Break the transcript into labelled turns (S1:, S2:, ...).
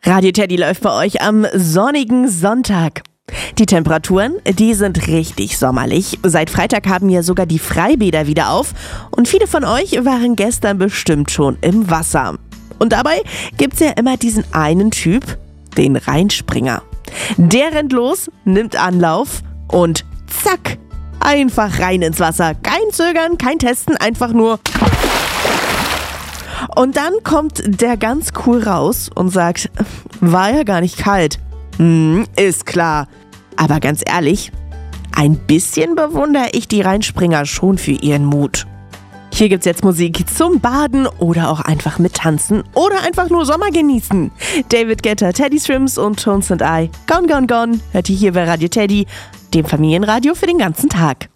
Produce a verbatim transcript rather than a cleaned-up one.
S1: Radio Teddy läuft bei euch am sonnigen Sonntag. Die Temperaturen, die sind richtig sommerlich. Seit Freitag haben ja sogar die Freibäder wieder auf und viele von euch waren gestern bestimmt schon im Wasser. Und dabei gibt's ja immer diesen einen Typ, den Rheinspringer. Der rennt los, nimmt Anlauf und zack, einfach rein ins Wasser. Kein Zögern, kein Testen, einfach nur... Und dann kommt der ganz cool raus und sagt, war ja gar nicht kalt. Hm, ist klar. Aber ganz ehrlich, ein bisschen bewundere ich die Rheinspringer schon für ihren Mut. Hier gibt's jetzt Musik zum Baden oder auch einfach mit Tanzen oder einfach nur Sommer genießen. David Guetta, Teddy Swims und Tones and I. Gone, gone, gone. Hört ihr hier bei Radio Teddy, dem Familienradio für den ganzen Tag.